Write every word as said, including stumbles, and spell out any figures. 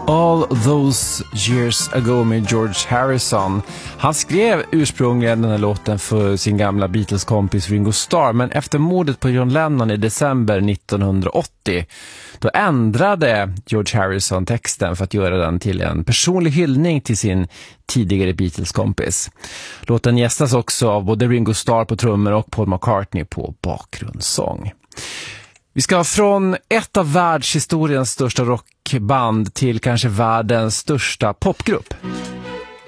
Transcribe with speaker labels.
Speaker 1: All Those Years Ago med George Harrison. Han skrev ursprungligen den här låten för sin gamla Beatles-kompis Ringo Starr, men efter mordet på John Lennon i december nittonhundraåttio då ändrade George Harrison texten för att göra den till en personlig hyllning till sin tidigare Beatles-kompis. Låten gästas också av både Ringo Starr på trummor och Paul McCartney på bakgrundssång. Vi ska från ett av världshistoriens största rockband till kanske världens största popgrupp.